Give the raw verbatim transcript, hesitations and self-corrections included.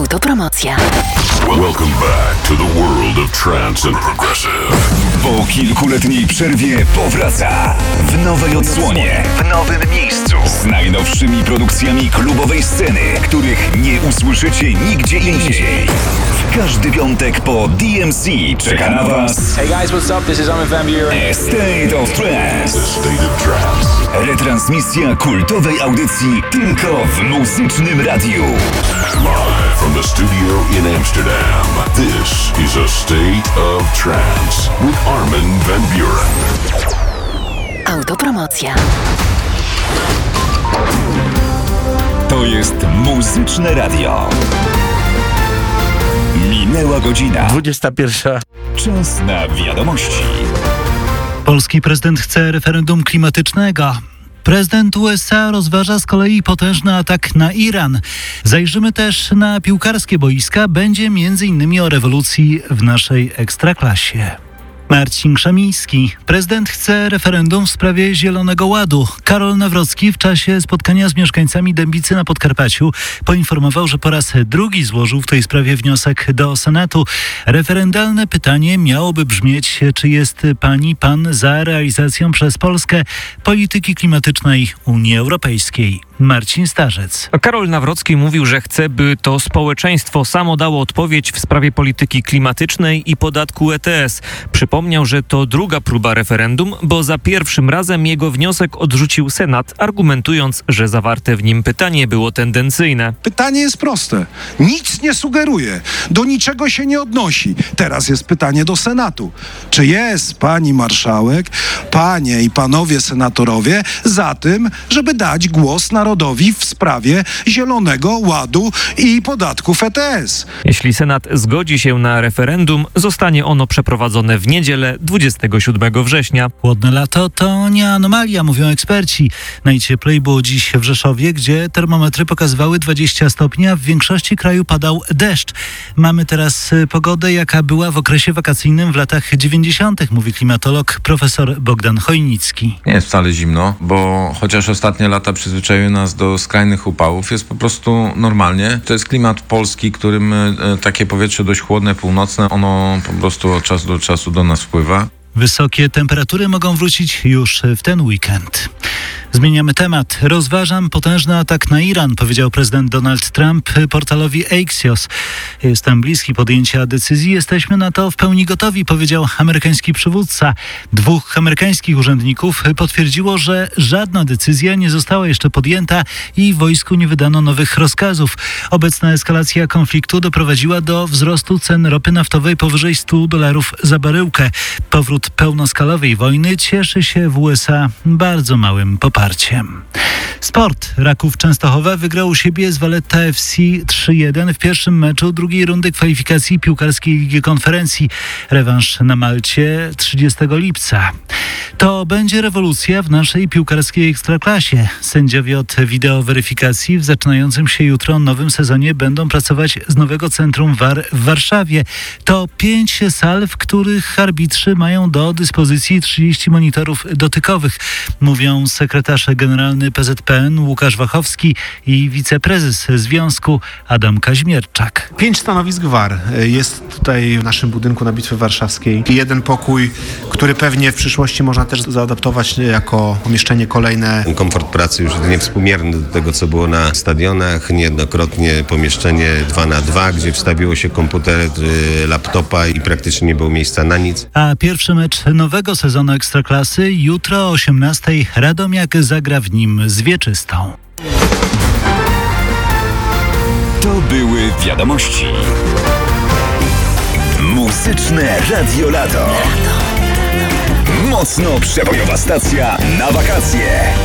Autopromocja. Welcome back to the world of trance and progressive. Po kilkuletniej przerwie powraca w nowej odsłonie, w nowym miejscu, z najnowszymi produkcjami klubowej sceny, których nie usłyszycie nigdzie indziej. W każdy piątek po D M C czeka na Was Hey guys, what's up? This is Armin van Buuren. A State of Trance. The State of Trance. Retransmisja kultowej audycji tylko w Muzycznym Radiu. Live from the studio in Amsterdam. This is a State of Trance with Armin van Buuren. Autopromocja. To jest Muzyczne Radio. Minęła godzina. dwudziesta pierwsza. Czas na wiadomości. Polski prezydent chce referendum klimatycznego. Prezydent U S A rozważa z kolei potężny atak na Iran. Zajrzymy też na piłkarskie boiska. Będzie między innymi o rewolucji w naszej ekstraklasie. Marcin Krzemiński. Prezydent chce referendum w sprawie Zielonego Ładu. Karol Nawrocki w czasie spotkania z mieszkańcami Dębicy na Podkarpaciu poinformował, że po raz drugi złożył w tej sprawie wniosek do Senatu. Referendalne pytanie miałoby brzmieć, czy jest pani, pan za realizacją przez Polskę polityki klimatycznej Unii Europejskiej. Marcin Starzec. Karol Nawrocki mówił, że chce, by to społeczeństwo samo dało odpowiedź w sprawie polityki klimatycznej i podatku E T S. Przypomniał, że to druga próba referendum, bo za pierwszym razem jego wniosek odrzucił Senat, argumentując, że zawarte w nim pytanie było tendencyjne. Pytanie jest proste. Nic nie sugeruje. Do niczego się nie odnosi. Teraz jest pytanie do Senatu. Czy jest pani marszałek, panie i panowie senatorowie za tym, żeby dać głos narodowi w sprawie Zielonego Ładu i podatków E T S? Jeśli Senat zgodzi się na referendum, zostanie ono przeprowadzone w niedzielę dwudziestego siódmego września. Chłodne lato to nie anomalia, mówią eksperci. Najcieplej było dziś w Rzeszowie, gdzie termometry pokazywały dwadzieścia stopni, a w większości kraju padał deszcz. Mamy teraz pogodę, jaka była w okresie wakacyjnym w latach dziewięćdziesiątych, mówi klimatolog profesor Bogdan Chojnicki. Nie jest wcale zimno, bo chociaż ostatnie lata przyzwyczaiły nas do skrajnych upałów, jest po prostu normalnie. To jest klimat polski, którym takie powietrze dość chłodne, północne, ono po prostu od czasu do czasu do nas wpływa. Wysokie temperatury mogą wrócić już w ten weekend. Zmieniamy temat. Rozważam potężny atak na Iran, powiedział prezydent Donald Trump portalowi Axios. Jestem bliski podjęcia decyzji. Jesteśmy na to w pełni gotowi, powiedział amerykański przywódca. Dwóch amerykańskich urzędników potwierdziło, że żadna decyzja nie została jeszcze podjęta i wojsku nie wydano nowych rozkazów. Obecna eskalacja konfliktu doprowadziła do wzrostu cen ropy naftowej powyżej stu dolarów za baryłkę. Powrót pełnoskalowej wojny cieszy się w U S A bardzo małym poparciem. Sport. Raków Częstochowa wygrał u siebie z Valletta F C trzy jeden w pierwszym meczu drugiej rundy kwalifikacji piłkarskiej Ligi Konferencji. Rewanż na Malcie trzydziestego lipca. To będzie rewolucja w naszej piłkarskiej ekstraklasie. Sędziowie od wideoweryfikacji w zaczynającym się jutro nowym sezonie będą pracować z nowego centrum V A R w Warszawie. To pięć sal, w których arbitrzy mają do dyspozycji trzydzieści monitorów dotykowych, mówią sekretarz generalny P Z P N Łukasz Wachowski i wiceprezes związku Adam Kaźmierczak. Pięć stanowisk V A R jest tutaj w naszym budynku na Bitwie Warszawskiej. Jeden pokój, który pewnie w przyszłości można też zaadaptować jako pomieszczenie kolejne. Komfort pracy już niewspółmierny do tego, co było na stadionach. Niejednokrotnie pomieszczenie dwa na dwa, gdzie wstawiło się komputer, laptopa i praktycznie nie było miejsca na nic. A pierwszy mecz nowego sezonu Ekstraklasy jutro o osiemnastej Radomiak zagra w nim z Wieczystą. To były wiadomości. Muzyczne Radio Lato. Mocno przebojowa stacja na wakacje.